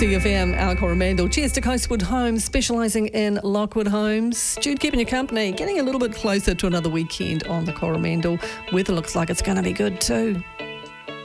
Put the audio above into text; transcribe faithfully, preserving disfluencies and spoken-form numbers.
C F M, our Coromandel. Cheers to Coastwood Homes, specialising in Lockwood homes. Jude keeping you company, getting a little bit closer to another weekend on the Coromandel. Weather looks like it's going to be good too.